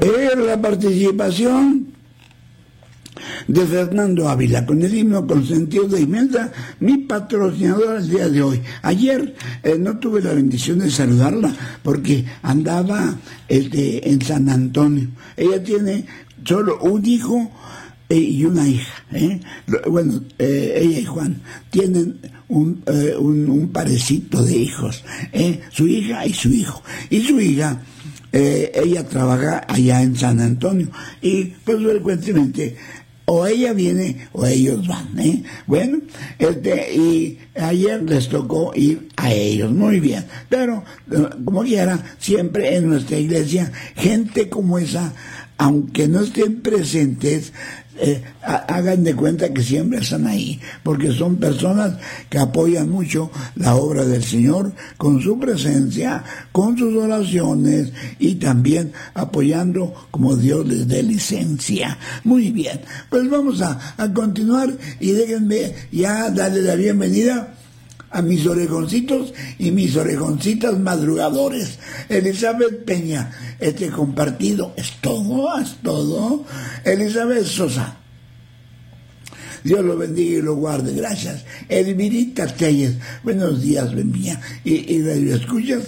La participación de Fernando Ávila con el himno Consentido de Imelda, mi patrocinadora el día de hoy. Ayer no tuve la bendición de saludarla porque andaba en San Antonio. Ella tiene solo un hijo y una hija. Ella y Juan tienen un parecito de hijos, su hija y su hijo. Y su hija, ella trabaja allá en San Antonio y pues frecuentemente o ella viene o ellos van, Bueno, y ayer les tocó ir a ellos, muy bien, pero como quiera, siempre en nuestra iglesia, gente como esa, aunque no estén presentes, hagan de cuenta que siempre están ahí, porque son personas que apoyan mucho la obra del Señor con su presencia, con sus oraciones y también apoyando como Dios les dé licencia. Muy bien, pues vamos a continuar y déjenme ya darle la bienvenida a mis orejoncitos y mis orejoncitas madrugadores. Elizabeth Peña, compartido, es todo. Elizabeth Sosa, Dios lo bendiga y lo guarde, gracias. Elvirita Telles, buenos días, bendiga. Y radio escuchas,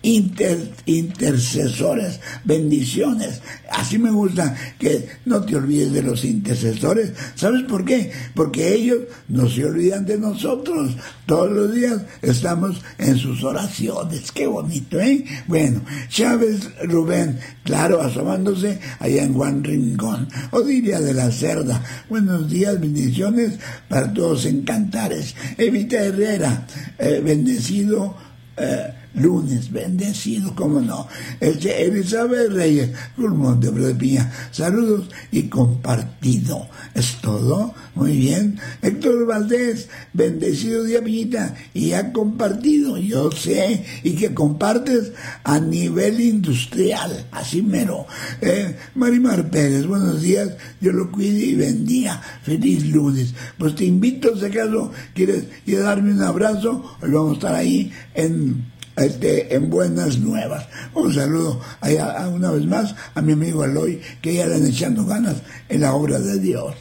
intercesores, bendiciones. Así me gusta que no te olvides de los intercesores. ¿Sabes por qué? Porque ellos no se olvidan de nosotros. Todos los días estamos en sus oraciones. Qué bonito, Bueno, Chávez Rubén, claro, asomándose allá en Juan Rincón. Odilia de la Cerda, buenos días, bendiciones para todos en Cantares. Evita Herrera, bendecido lunes, bendecido, cómo no. Elizabeth Reyes, Pulmón de Piña, saludos y compartido. Es todo, muy bien. Héctor Valdés, bendecido día, Piñita, y ha compartido, yo sé, y que compartes a nivel industrial, así mero. Marimar Pérez, buenos días, Dios lo cuide y bendiga, feliz lunes. Pues te invito, si acaso quieres ir a darme un abrazo, hoy vamos a estar ahí en Buenas Nuevas. Un saludo una vez más a mi amigo Aloy, que ya le han echando ganas en la obra de Dios.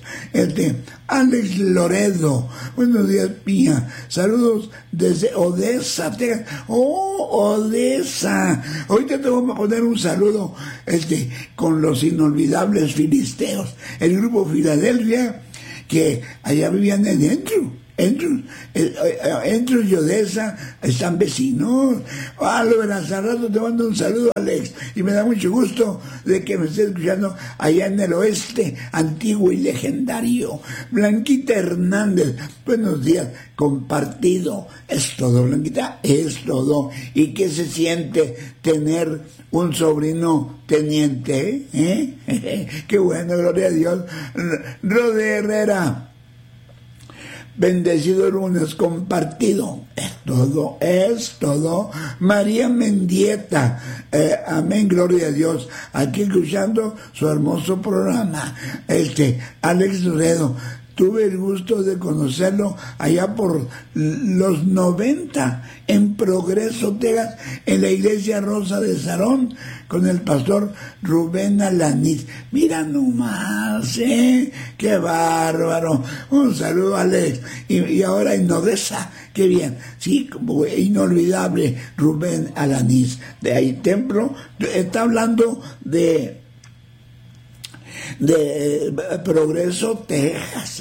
Alex Loredo, buenos días, Pía. Saludos desde Odessa, Texas. Odessa. Ahorita te vamos a poner un saludo con los inolvidables filisteos, el grupo Filadelfia, que allá vivían en Andrew y Odessa están vecinos. Hace rato te mando un saludo, Alex, y me da mucho gusto de que me estés escuchando allá en el oeste antiguo y legendario. Blanquita Hernández, buenos días, compartido. Es todo, Blanquita, es todo. ¿Y qué se siente tener un sobrino teniente? Qué bueno, gloria a Dios. Rode Herrera, bendecido lunes, compartido. Es todo. María Mendieta, amén, gloria a Dios. Aquí escuchando su hermoso programa. Alex Loredo, tuve el gusto de conocerlo allá por los 90 en Progreso, Texas, en la iglesia Rosa de Sarón, con el pastor Rubén Alaniz. Mira nomás, qué bárbaro. Un saludo, Alex. Y ahora en Odessa, qué bien. Sí, como inolvidable, Rubén Alaniz. De ahí templo, está hablando de Progreso, Texas,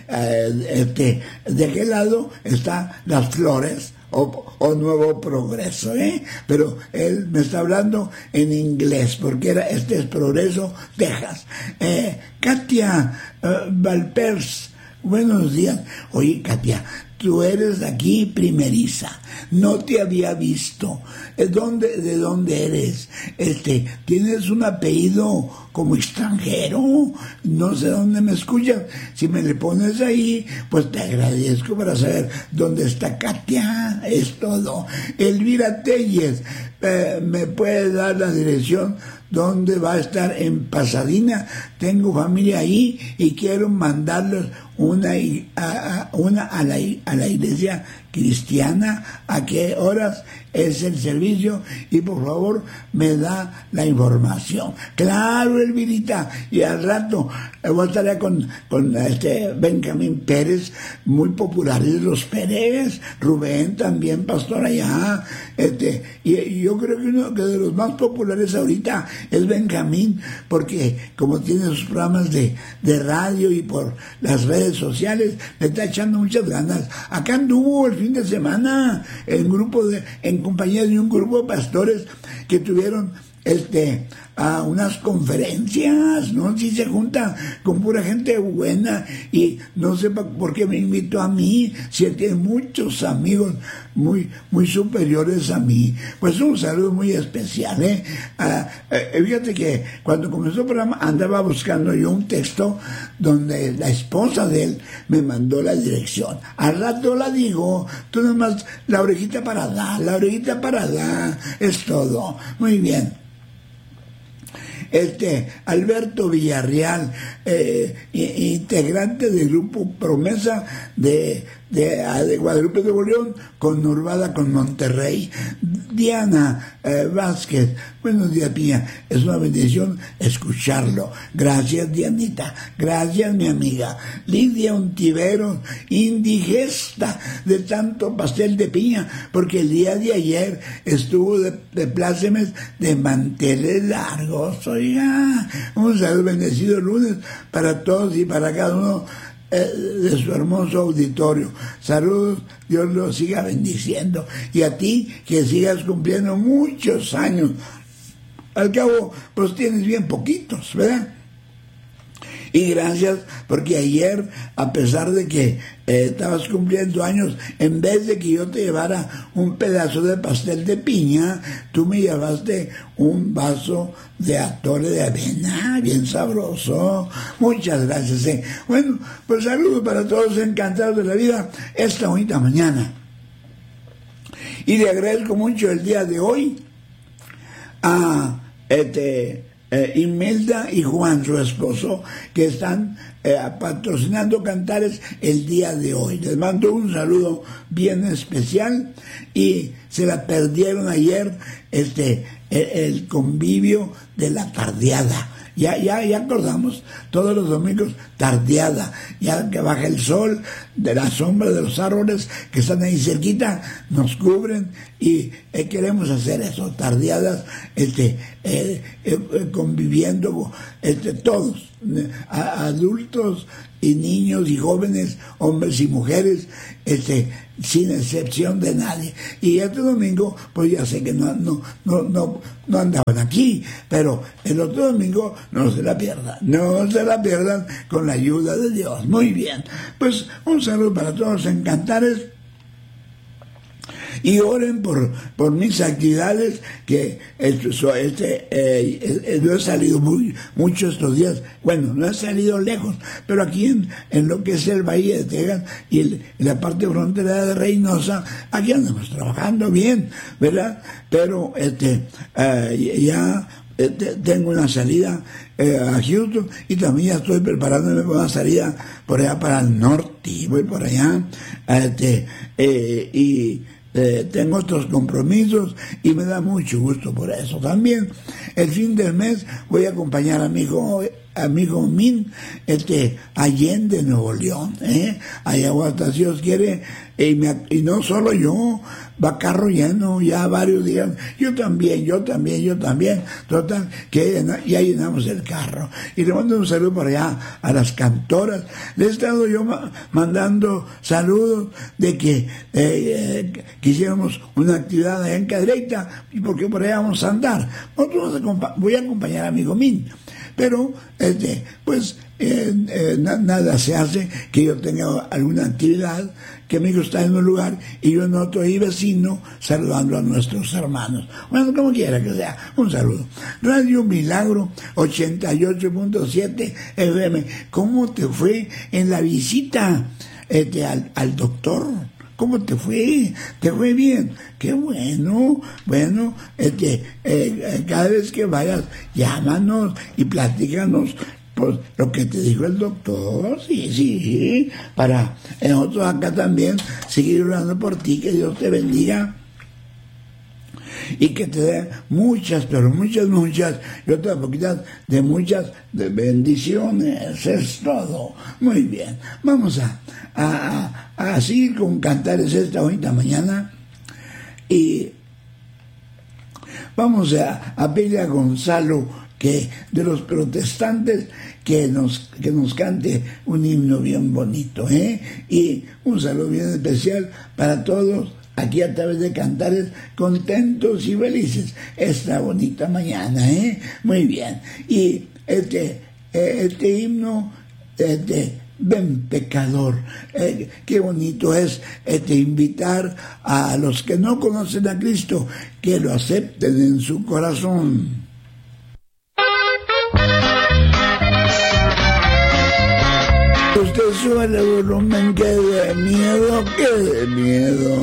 de qué lado están Las Flores o Nuevo Progreso, pero él me está hablando en inglés porque es Progreso, Texas. Katia Valpers, buenos días. Oye, Katia, tú eres de aquí primeriza, no te había visto. ¿De dónde eres? ¿Tienes un apellido como extranjero? No sé dónde me escuchas. Si me le pones ahí, pues te agradezco para saber dónde está Katia. Es todo. Elvira Telles, ¿me puede dar la dirección donde va a estar? En Pasadena? Tengo familia ahí y quiero mandarles una a la iglesia cristiana, a qué horas es el servicio, y por favor me da la información. Claro, Elvirita, y al rato voy a estar allá con Benjamín Pérez, muy populares los Pérez, Rubén también, pastor allá, y yo creo que uno que de los más populares ahorita es Benjamín, porque como tiene sus programas de radio y por las redes sociales, le está echando muchas ganas. Acá anduvo el fin de semana en compañía de un grupo de pastores que tuvieron a unas conferencias, ¿no? Si se junta con pura gente buena, y no sé por qué me invitó a mí, si él tiene muchos amigos muy, muy superiores a mí. Pues un saludo muy especial, fíjate que cuando comenzó el programa andaba buscando yo un texto donde la esposa de él me mandó la dirección. Al rato la digo, tú nomás la orejita parada, es todo. Muy bien. Alberto Villarreal, integrante del grupo Promesa de Guadalupe de León, conurbada con Monterrey. Diana Vázquez, buenos días, Piña, es una bendición escucharlo. Gracias, Dianita, gracias, mi amiga. Lidia Ontiveros, indigesta de tanto pastel de piña, porque el día de ayer estuvo de plácemes de manteles largos. Oiga, un saludo, bendecido lunes para todos y para cada uno de su hermoso auditorio. Saludos, Dios los siga bendiciendo, y a ti que sigas cumpliendo muchos años. Al cabo, pues tienes bien poquitos, ¿verdad? Y gracias, porque ayer, a pesar de que estabas cumpliendo años, en vez de que yo te llevara un pedazo de pastel de piña, tú me llevaste un vaso de atole de avena, bien sabroso. Muchas gracias. Bueno, pues saludos para todos, encantados de la vida esta bonita mañana. Y le agradezco mucho el día de hoy a Imelda y Juan, su esposo, que están patrocinando Cantares el día de hoy. Les mando un saludo bien especial, y se la perdieron ayer el convivio de la tardeada. Ya acordamos, todos los domingos, tardeada, ya que baja el sol, de la sombra de los árboles que están ahí cerquita, nos cubren, y queremos hacer eso, tardeadas, conviviendo, todos, adultos y niños y jóvenes, hombres y mujeres, sin excepción de nadie. Y este domingo, pues ya sé que no andaban aquí, pero el otro domingo no se la pierdan con la ayuda de Dios. Muy bien, pues un saludo para todos en Cantares, y oren por mis actividades, que no he salido mucho estos días. Bueno, no he salido lejos, pero aquí en lo que es el Valle de Texas y la parte frontera de Reynosa, aquí andamos trabajando bien, ¿verdad? Pero ya tengo una salida a Houston, y también ya estoy preparándome para una salida por allá para el norte, y voy por allá, tengo otros compromisos, y me da mucho gusto por eso. También el fin del mes voy a acompañar a mi amigo Min, Allende, Nuevo León, allá hasta si Dios quiere, y no solo yo, va carro lleno ya varios días, yo también, total, que ya llenamos el carro. Y le mando un saludo por allá a las cantoras. Le he estado yo mandando saludos de que quisiéramos una actividad allá en Cadereyta, y porque por allá vamos a andar. Voy a acompañar a amigo Min, pero nada se hace que yo tenga alguna actividad, que amigo está en un lugar y yo en otro, y vecino, saludando a nuestros hermanos. Bueno, como quiera que sea, un saludo. Radio Milagro 88.7 FM. ¿Cómo te fue en la visita al doctor? ¿Cómo te fue? ¿Te fue bien? ¡Qué bueno! Bueno, cada vez que vayas, llámanos y platícanos Pues lo que te dijo el doctor, sí, para nosotros acá también seguir orando por ti, que Dios te bendiga y que te dé muchas, pero muchas, y otras poquitas de muchas de bendiciones. Es todo. Muy bien, vamos a seguir con cantares esta bonita mañana y vamos a pedirle a Gonzalo que de los protestantes que nos cante un himno bien bonito, y un saludo bien especial para todos aquí a través de Cantares, contentos y felices esta bonita mañana, muy bien. Y este himno, ven pecador, qué bonito es invitar a los que no conocen a Cristo que lo acepten en su corazón. Usted sube el volumen, que de miedo.